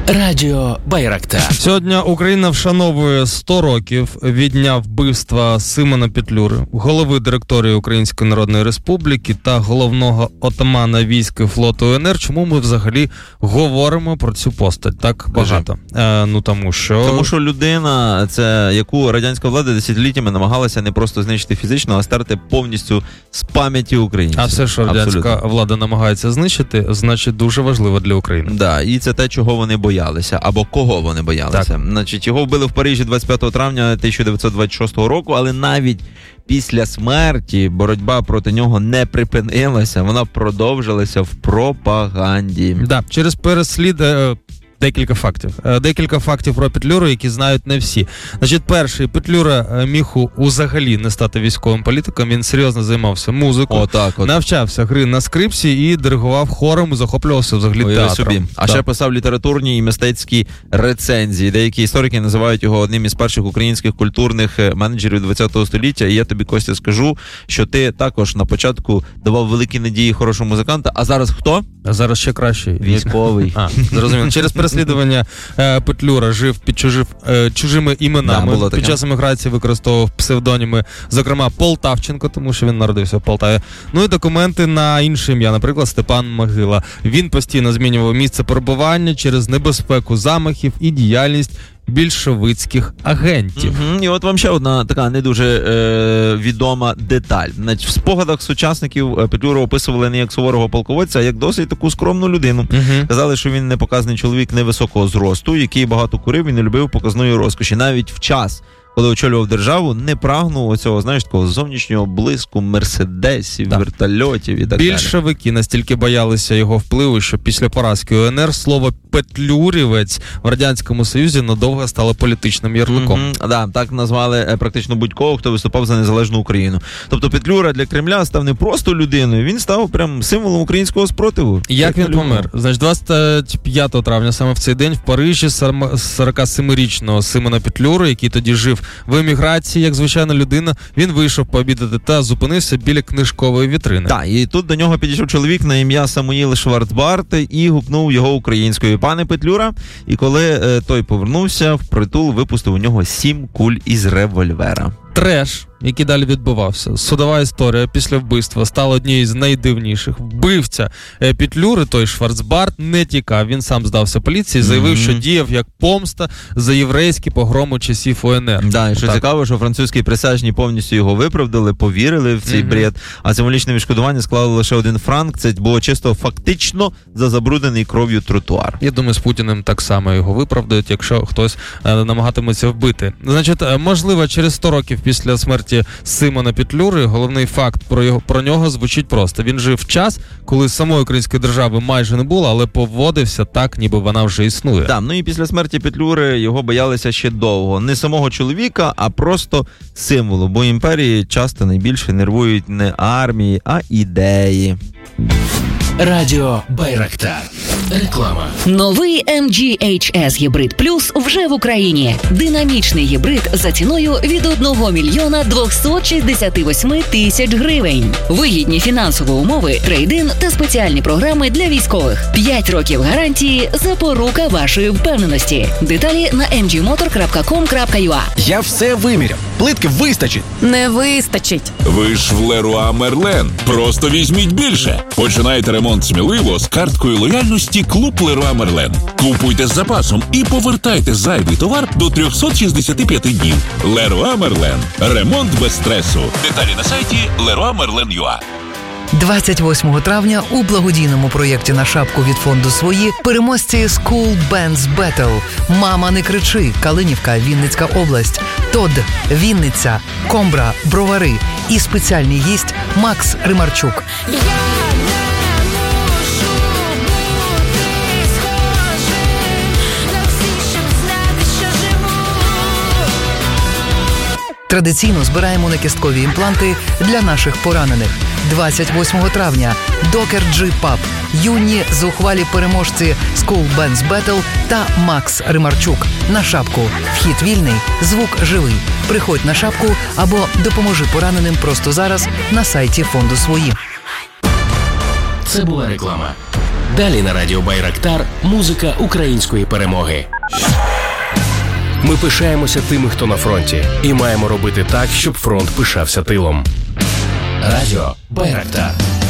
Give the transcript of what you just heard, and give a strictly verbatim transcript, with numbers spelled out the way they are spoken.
Радіо Байрактар. Сьогодні Україна вшановує сто років від дня вбивства Симона Петлюри, голови директорії Української Народної Республіки та головного отамана військ і флоту УНР. Чому ми взагалі говоримо про цю постать так багато? Е, ну тому що... Тому що людина, це яку радянська влада десятиліттями намагалася не просто знищити фізично, а стерти повністю з пам'яті українців. А все, що радянська Абсолютно. влада намагається знищити, значить дуже важливо для України. Да, і це те, чого вони боялися, або кого вони боялися. Так. Значить, його вбили в Парижі двадцять п'ятого травня тисяча дев'ятсот двадцять шостого року, але навіть після смерті боротьба проти нього не припинилася, вона продовжилася в пропаганді. Да, через переслід... Декілька фактів. Декілька фактів про Петлюру, які знають не всі. Значить, перший, Петлюра міг взагалі не стати військовим політиком, він серйозно займався музикою, Отак от. навчався гри на скрипці і диригував хором, і захоплювався взагалі Ой, театром. Собі. А так. ще писав літературні і мистецькі рецензії. Деякі історики називають його одним із перших українських культурних менеджерів ХХ століття. І я тобі, Костя, скажу, що ти також на початку давав великі надії хорошого музиканта, а зараз хто? А зараз ще краще. Військовий. А, зрозуміло. Через переслідування е, Петлюра жив під чужив, е, чужими іменами. Да, під час еміграції використовував псевдоніми, зокрема, Полтавченко, тому що він народився в Полтаві. Ну і документи на інше ім'я, наприклад, Степан Могила. Він постійно змінював місце перебування через небезпеку замахів і діяльність більшовицьких агентів. Угу. І от вам ще одна така не дуже е, відома деталь. Значить, в спогадах сучасників Петлюру описували не як суворого полководця, а як досить таку скромну людину. Угу. Казали, що він непоказний чоловік невисокого зросту, який багато курив і не любив показної розкоші. Навіть в час, коли очолював державу, не прагнув оцього, знаєш, такого зовнішнього блиску мерседесів, так. вертольотів і так далі. Більшовики настільки боялися його впливу, що після поразки УНР слово «петлюрівець» в Радянському Союзі надовго стало політичним ярликом. Mm-hmm. Да, так назвали практично будь-кого, хто виступав за незалежну Україну. Тобто Петлюра для Кремля став не просто людиною, він став прям символом українського спротиву. Як, Як він помер? Значить, двадцять п'ятого травня, саме в цей день, в Парижі сорокасемирічного Симона Петлюру, який тоді жив в еміграції, як звичайна людина, він вийшов пообідати та зупинився біля книжкової вітрини. Так, і тут до нього підійшов чоловік на ім'я Самуїл Шварцбарт і гукнув його українською: «Пане Петлюра». І коли е, той повернувся, впритул випустив у нього сім куль із револьвера. Треш, який далі відбувався. Судова історія після вбивства стала однією з найдивніших. Вбивця Петлюри, той Шварцбарт, не тікав. Він сам здався поліції, заявив, mm-hmm. що діяв як помста за єврейські погроми часів УНР. Да, і що так. цікаво, що французькі присяжні повністю його виправдали, повірили в цей mm-hmm. бред, а символічне відшкодування склало лише один франк. Це було чисто фактично за забруднений кров'ю тротуар. Я думаю, з Путіним так само його виправдають, якщо хтось е, намагатиметься вбити. Значить, можливо, через сто років після смерті Симона Петлюри головний факт про його про нього звучить просто. Він жив в час, коли самої української держави майже не було, але поводився так, ніби вона вже існує. Так, ну і після смерті Петлюри його боялися ще довго. Не самого чоловіка, а просто символу. Бо імперії часто найбільше нервують не армії, а ідеї. Радіо Байрактар. Реклама. Новий ем джі ейч ес Hybrid Plus вже в Україні. Динамічний гібрид за ціною від одного мільйона двохсот шістдесят вісім тисяч гривень. Вигідні фінансові умови, трейд-ін та спеціальні програми для військових. п'ять років гарантії – запорука вашої впевненості. Деталі на ем джі мотор крапка ком крапка ю а. Я все виміряв. Плитки вистачить. Не вистачить. Ви ж в Леруа Мерлен. Просто візьміть більше. Починайте ремонт сміливо з карткою лояльності Клуб Леруа Мерлен. Купуйте з запасом і повертайте зайвий товар до триста шістдесят п'ять днів. Леруа Мерлен. Ремонт без стресу. Деталі на сайті леруа мерлен крапка ю а. двадцять восьмого травня у благодійному проєкті на шапку від фонду «Свої» переможці School Bands Battle. «Мама, не кричи», Калинівка, Вінницька область, Тод, Вінниця, Комбра, Бровари і спеціальний гість Макс Римарчук. Традиційно збираємо некісткові імпланти для наших поранених. двадцять восьмого травня Докер Джі Паб, юні зухвалі переможці School Bands Battle та Макс Римарчук. На шапку. Вхід вільний, звук живий. Приходь на шапку або допоможи пораненим просто зараз на сайті фонду «Свої». Це була реклама. Далі на радіо Байрактар музика української перемоги. Ми пишаємося тими, хто на фронті, і маємо робити так, щоб фронт пишався тилом. Радіо Байрактар.